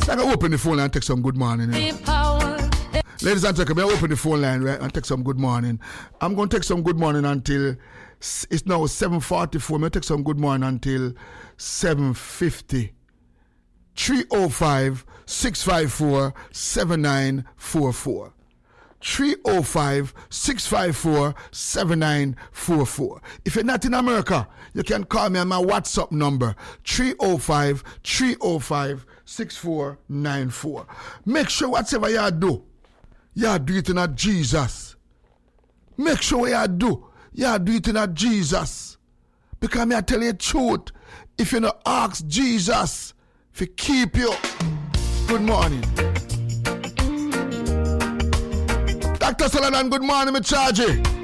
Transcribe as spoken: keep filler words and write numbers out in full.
I'm going to open the phone line and take some good morning. You know? Ladies and gentlemen, I open the phone line right, and take some good morning. I'm going to take some good morning until it's now seven forty-four. I'm going to take some good morning until seven fifty. three oh five, six five four, seven nine four four. three oh five, six five four, seven nine four four. If you're not in America, you can call me on my WhatsApp number, three oh five, three oh five, six four nine four. Make sure whatever you do, you do it in a Jesus. Make sure you do, you do it in a Jesus. Because me I tell you the truth, if you don't ask Jesus, if he keep you. Good morning. Doctor Solomon, good morning, me charge you.